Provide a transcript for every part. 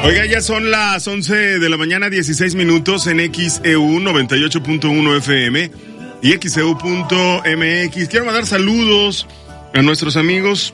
Oiga, ya son las 11 de la mañana, 16 minutos en XEU 98.1 FM y XEU.mx. Quiero mandar saludos a nuestros amigos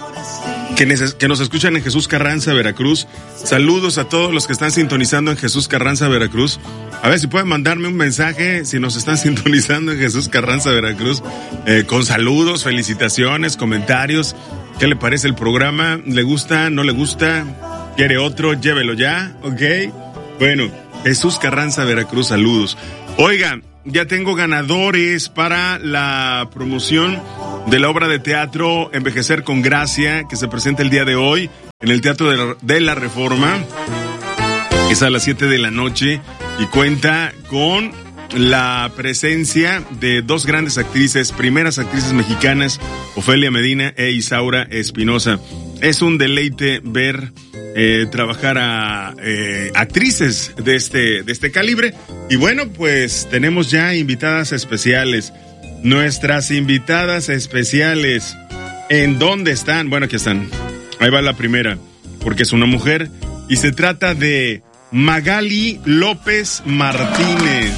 que nos escuchan en Jesús Carranza, Veracruz. Saludos a todos los que están sintonizando en Jesús Carranza, Veracruz. A ver si pueden mandarme un mensaje si nos están sintonizando en Jesús Carranza, Veracruz, con saludos, felicitaciones, comentarios. ¿Qué le parece el programa? ¿Le gusta? ¿No le gusta? ¿Quiere otro? Llévelo ya, ¿ok? Bueno, Jesús Carranza, Veracruz, saludos. Oiga, ya tengo ganadores para la promoción de la obra de teatro Envejecer con Gracia, que se presenta el día de hoy en el Teatro de la Reforma. Es a las 7 de la noche y cuenta con la presencia de dos grandes actrices, primeras actrices mexicanas, Ofelia Medina e Isaura Espinosa. Es un deleite ver trabajar a actrices de este calibre. Y bueno, pues tenemos ya invitadas especiales. Nuestras invitadas especiales, ¿en dónde están? Bueno, aquí están. Ahí va la primera, porque es una mujer y se trata de Magali López Martínez.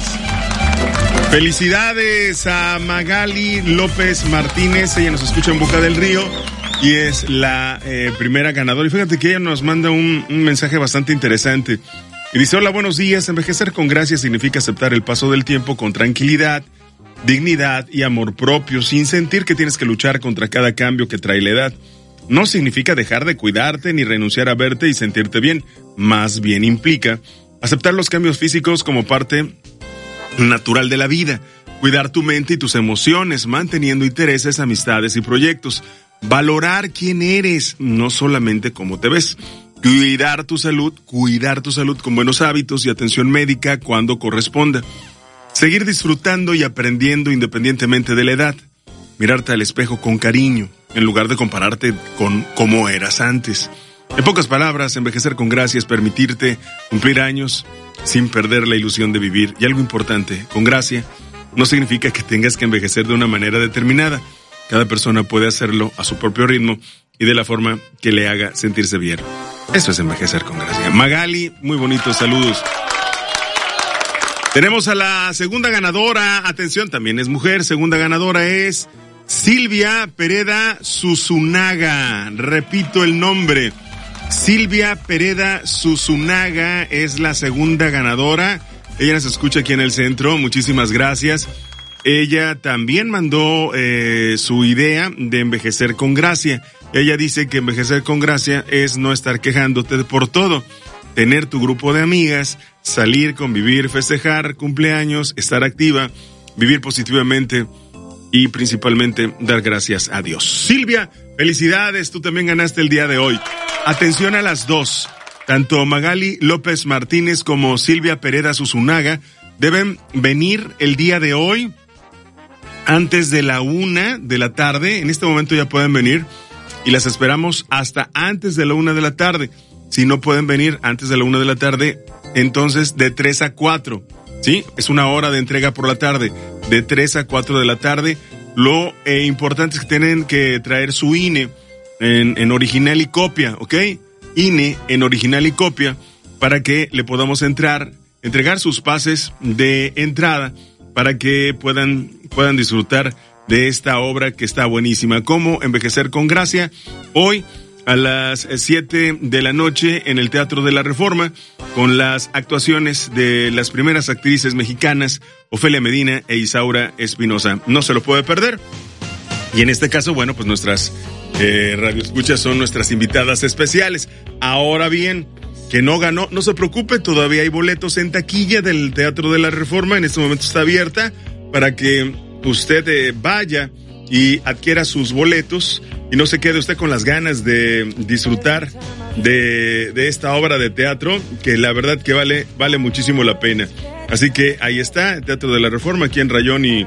Felicidades a Magali López Martínez. Ella nos escucha en Boca del Río y es la primera ganadora. Y fíjate que ella nos manda un mensaje bastante interesante. Y dice: hola, buenos días. Envejecer con gracia significa aceptar el paso del tiempo con tranquilidad, dignidad y amor propio, sin sentir que tienes que luchar contra cada cambio que trae la edad. No significa dejar de cuidarte ni renunciar a verte y sentirte bien. Más bien implica aceptar los cambios físicos como parte natural de la vida, cuidar tu mente y tus emociones, manteniendo intereses, amistades y proyectos, valorar quién eres, no solamente cómo te ves, cuidar tu salud con buenos hábitos y atención médica cuando corresponda, seguir disfrutando y aprendiendo independientemente de la edad, mirarte al espejo con cariño, en lugar de compararte con cómo eras antes. En pocas palabras, envejecer con gracia es permitirte cumplir años sin perder la ilusión de vivir. Y algo importante, con gracia no significa que tengas que envejecer de una manera determinada. Cada persona puede hacerlo a su propio ritmo y de la forma que le haga sentirse bien. Eso es envejecer con gracia. Magali, muy bonitos saludos. Tenemos a la segunda ganadora. Atención, también es mujer. Segunda ganadora es Silvia Pereda Susunaga. Repito el nombre. Silvia Pereda Susunaga es la segunda ganadora. Ella nos escucha aquí en el centro. Muchísimas gracias. Ella también mandó su idea de envejecer con gracia. Ella dice que envejecer con gracia es no estar quejándote por todo. Tener tu grupo de amigas, salir, convivir, festejar, cumpleaños, estar activa, vivir positivamente y principalmente dar gracias a Dios. Silvia, felicidades, tú también ganaste el día de hoy. Atención a las dos, tanto Magali López Martínez como Silvia Pereda Susunaga deben venir el día de hoy antes de la 1 de la tarde. En este momento ya pueden venir y las esperamos hasta antes de la 1 de la tarde. Si no pueden venir antes de la 1 de la tarde, entonces de 3 a 4, ¿sí? Es una hora de entrega por la tarde, de 3 a 4 de la tarde. Lo importante es que tienen que traer su INE en original y copia, ¿ok? INE en original y copia para que le podamos entregar sus pases de entrada para que puedan disfrutar de esta obra que está buenísima. Cómo envejecer con gracia, hoy a las 7 de la noche en el Teatro de la Reforma, con las actuaciones de las primeras actrices mexicanas, Ofelia Medina e Isaura Espinosa. No se lo puede perder. Y en este caso, bueno, pues nuestras radioescuchas son nuestras invitadas especiales. Ahora bien, que no ganó, no se preocupe, todavía hay boletos en taquilla del Teatro de la Reforma. En este momento está abierta para que usted vaya y adquiera sus boletos y no se quede usted con las ganas de disfrutar de esta obra de teatro, que la verdad que vale muchísimo la pena. Así que ahí está, el Teatro de la Reforma, aquí en Rayón y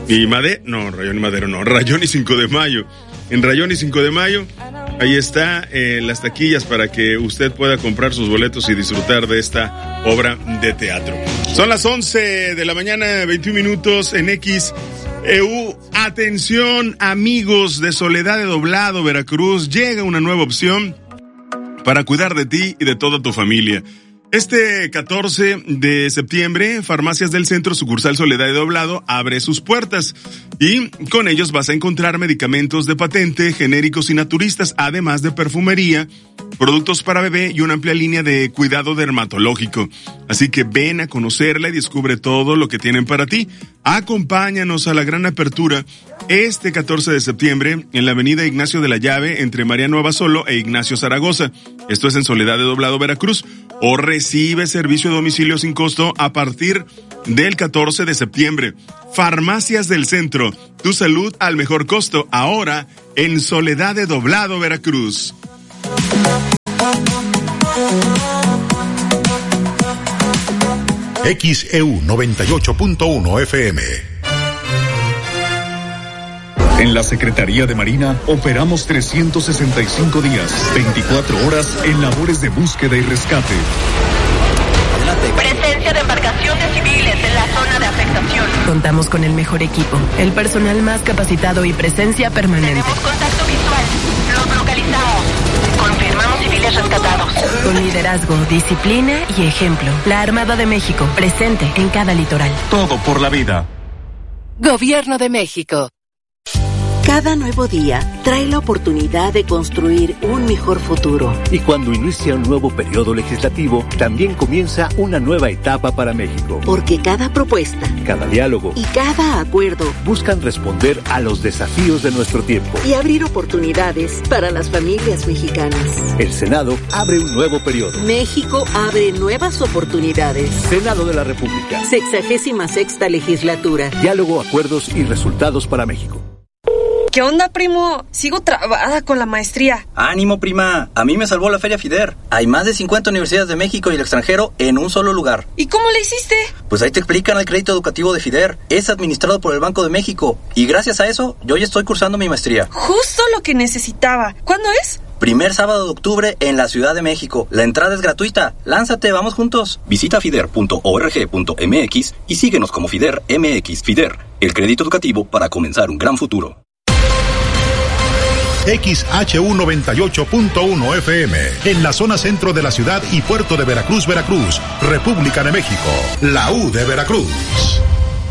Rayón y 5 de Mayo. En Rayón y 5 de Mayo, ahí está las taquillas para que usted pueda comprar sus boletos y disfrutar de esta obra de teatro. Son las 11 de la mañana, 21 minutos en XEU. Atención, amigos de Soledad de Doblado, Veracruz, llega una nueva opción para cuidar de ti y de toda tu familia. Este 14 de septiembre, Farmacias del Centro, sucursal Soledad de Doblado, abre sus puertas y con ellos vas a encontrar medicamentos de patente, genéricos y naturistas, además de perfumería, productos para bebé y una amplia línea de cuidado dermatológico. Así que ven a conocerla y descubre todo lo que tienen para ti. Acompáñanos a la gran apertura este 14 de septiembre en la avenida Ignacio de la Llave entre Mariano Abasolo e Ignacio Zaragoza. Esto es en Soledad de Doblado, Veracruz. O recibe servicio a domicilio sin costo a partir del 14 de septiembre. Farmacias del Centro, tu salud al mejor costo, ahora en Soledad de Doblado, Veracruz. XEU 98.1 FM. En la Secretaría de Marina operamos 365 días, 24 horas en labores de búsqueda y rescate. Presencia de embarcaciones civiles en la zona de afectación. Contamos con el mejor equipo, el personal más capacitado y presencia permanente. Tenemos contacto visual. Los localizamos. Confirmamos civiles rescatados. Con liderazgo, disciplina y ejemplo. La Armada de México, presente en cada litoral. Todo por la vida. Gobierno de México. Cada nuevo día trae la oportunidad de construir un mejor futuro. Y cuando inicia un nuevo periodo legislativo, también comienza una nueva etapa para México. Porque cada propuesta, cada diálogo y cada acuerdo buscan responder a los desafíos de nuestro tiempo y abrir oportunidades para las familias mexicanas. El Senado abre un nuevo periodo. México abre nuevas oportunidades. Senado de la República. 66ª legislatura. Diálogo, acuerdos y resultados para México. ¿Qué onda, primo? Sigo trabada con la maestría. ¡Ánimo, prima! A mí me salvó la Feria FIDER. Hay más de 50 universidades de México y el extranjero en un solo lugar. ¿Y cómo le hiciste? Pues ahí te explican el crédito educativo de FIDER. Es administrado por el Banco de México. Y gracias a eso, yo ya estoy cursando mi maestría. Justo lo que necesitaba. ¿Cuándo es? Primer sábado de octubre en la Ciudad de México. La entrada es gratuita. Lánzate, vamos juntos. Visita fider.org.mx y síguenos como FIDER MX. FIDER, el crédito educativo para comenzar un gran futuro. XHU 98.1 FM, en la zona centro de la ciudad y puerto de Veracruz, Veracruz, República de México, la U de Veracruz.